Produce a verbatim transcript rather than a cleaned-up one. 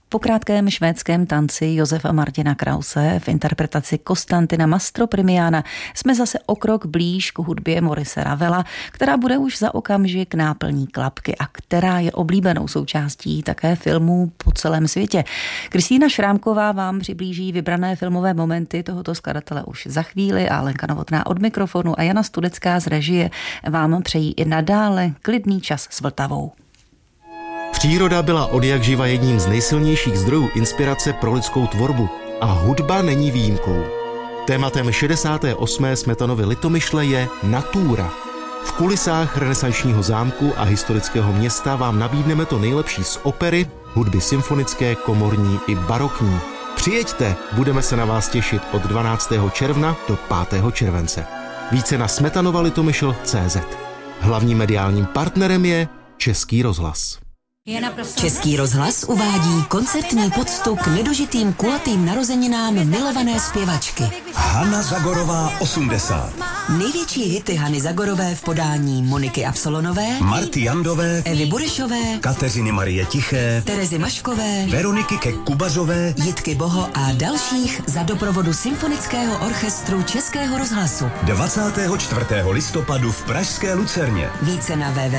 Po krátkém švédském tanci Josefa Martina Krause v interpretaci Konstantina Mastroprimiana jsme zase o krok blíž k hudbě Maurice Ravela, která bude už za okamžik náplní klapky a která je oblíbenou součástí také filmů po celém světě. Kristýna Šrámková vám přiblíží vybrané filmové momenty tohoto skladatele už za chvíli a Lenka Novotná od mikrofonu a Jana Studecká z režie vám přejí i nadále klidný čas s Vltavou. Příroda byla odjakživa jedním z nejsilnějších zdrojů inspirace pro lidskou tvorbu a hudba není výjimkou. Tématem šedesáté osmé Smetanovy Litomyšle je natura. V kulisách renesančního zámku a historického města vám nabídneme to nejlepší z opery, hudby symfonické, komorní i barokní. Přijeďte, budeme se na vás těšit od dvanáctého června do pátého července. Více na smetanova litomyšl tečka cé zet. Hlavním mediálním partnerem je Český rozhlas. Český rozhlas uvádí koncertní poctu k nedožitým kulatým narozeninám milované zpěvačky. Hana Zagorová osmdesát. Největší hity Hany Zagorové v podání Moniky Absolonové, Marty Jandové, Evy Burešové, Kateřiny Marie Tiché, Terezy Maškové, Veroniky Kek-Kubazové, Jitky Boho a dalších za doprovodu Symfonického orchestru Českého rozhlasu. dvacátého čtvrtého listopadu v pražské Lucerně. Více na w w w